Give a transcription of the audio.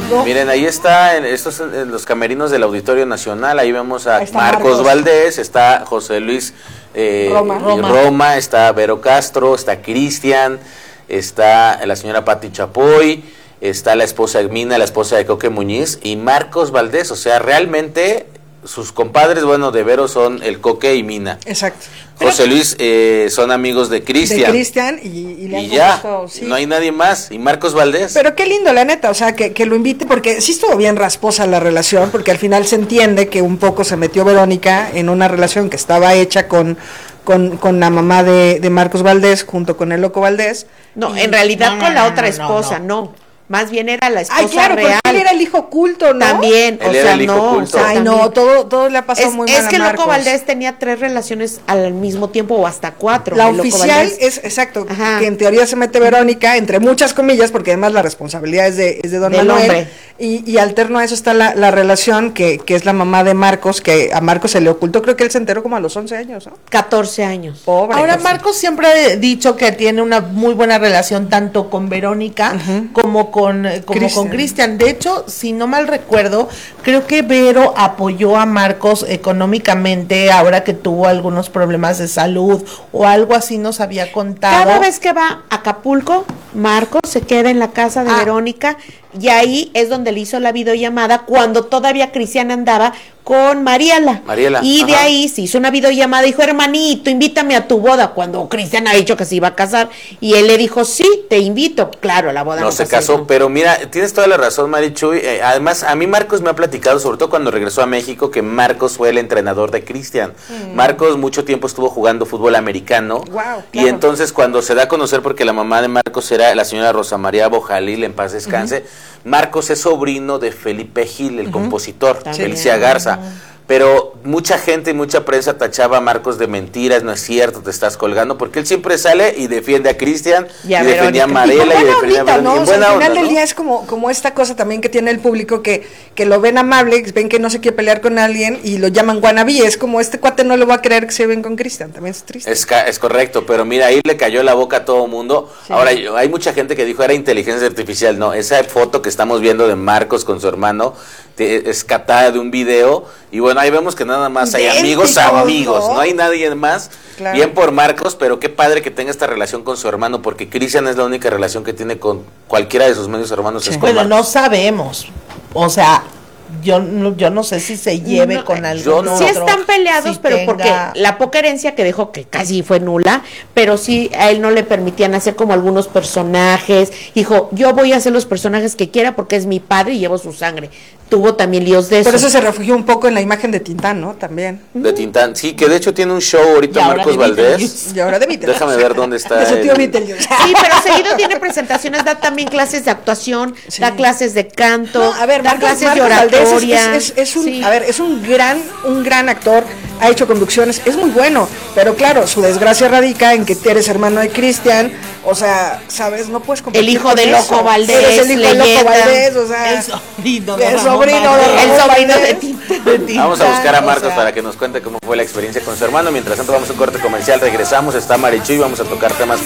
No. Miren, ahí está, estos en los camerinos del Auditorio Nacional, ahí vemos a Marcos Valdés, está José Luis Roma, está Vero Castro, está Cristian, está la señora Pati Chapoy, está la esposa de Mina, la esposa de Coque Muñiz y Marcos Valdés, o sea, realmente sus compadres, bueno, de Vero son el Coque y Mina. Exacto. José Luis son amigos de Cristian. De Cristian y le han ya, puesto, sí. No hay nadie más. Y Marcos Valdés. Pero qué lindo, la neta, o sea, que lo invite, porque sí estuvo bien rasposa la relación, porque al final se entiende que un poco se metió Verónica en una relación que estaba hecha con la mamá de Marcos Valdés, junto con el Loco Valdés. No, en realidad con la otra esposa, no. Más bien era la esposa claro, real. Porque él era el hijo oculto, ¿no? También, él era el hijo oculto. Ay, no, todo le ha pasado muy mal a Es que Marcos. Loco Valdés tenía 3 relaciones al mismo tiempo o hasta 4. La oficial es, exacto, Ajá. que en teoría se mete Verónica, entre muchas comillas, porque además la responsabilidad es de don Del Manuel. hombre. Y alterno a eso está la relación que es la mamá de Marcos, que a Marcos se le ocultó, creo que él se enteró como a los 11 años, ¿no? 14 años. Pobre. Ahora, Marcos siempre ha dicho que tiene una muy buena relación tanto con Verónica como con Cristian. De hecho, si no mal recuerdo, creo que Vero apoyó a Marcos económicamente ahora que tuvo algunos problemas de salud o algo así nos había contado. Cada vez que va a Acapulco, Marcos se queda en la casa de Verónica y ahí es donde le hizo la videollamada cuando todavía Cristian andaba con Mariela. Y de ahí se hizo una videollamada, dijo, hermanito, invítame a tu boda, cuando Cristian ha dicho que se iba a casar, y él le dijo, sí, te invito. Claro, la boda no se casó, pero mira, tienes toda la razón, Marichuy. Además, a mí Marcos me ha platicado, sobre todo cuando regresó a México, que Marcos fue el entrenador de Cristian. Marcos mucho tiempo estuvo jugando fútbol americano. Y entonces cuando se da a conocer, porque la mamá de Marcos era la señora Rosa María Bojalil, en paz descanse, Marcos es sobrino de Felipe Gil, el compositor, Felicia Garza. Pero mucha gente y mucha prensa tachaba a Marcos de mentiras, no es cierto, te estás colgando, porque él siempre sale y defiende a Cristian y defendía a Mariela y defendía a Verónica. ¿no? O sea, al final del día es como esta cosa también que tiene el público que lo ven amable, ven que no se quiere pelear con alguien y lo llaman wannabe. Es como este cuate no lo va a creer que se ven con Cristian, también es triste. Es correcto, pero mira, ahí le cayó la boca a todo mundo. Sí. Ahora, hay mucha gente que dijo era inteligencia artificial. No, esa foto que estamos viendo de Marcos con su hermano es catada de un video. Y bueno, ahí vemos que nada más hay amigos, no hay nadie más. Claro. Bien por Marcos, pero qué padre que tenga esta relación con su hermano, porque Cristian es la única relación que tiene con cualquiera de sus medios hermanos. Sí. Es con Marcos. No sabemos, o sea, yo no sé si se lleve con algún otro. Sí están peleados, pero porque la poca herencia que dejó, que casi fue nula, pero sí a él no le permitían hacer como algunos personajes. Dijo, yo voy a hacer los personajes que quiera porque es mi padre y llevo su sangre. Tuvo también líos de eso. Por eso se refugió un poco en la imagen de Tintán, ¿no? También. De Tintán, sí, que de hecho tiene un show ahorita Marcos Valdés. Y ahora de Beetlejuice. Déjame ver dónde está. De su tío Beetlejuice. Sí, pero seguido tiene presentaciones, da también clases de actuación, da clases de canto, da clases de oratoria. Es un gran actor, ha hecho conducciones, es muy bueno, pero claro, su desgracia radica en que eres hermano de Cristian, o sea, ¿sabes? No puedes competir. El hijo de Loco Valdés. Eres el hijo de Loco Valdés, o sea. El sobrino de Tintán. Vamos a buscar a Marcos para que nos cuente cómo fue la experiencia con su hermano. Mientras tanto, vamos a un corte comercial, regresamos, está Marichuy, vamos a tocar temas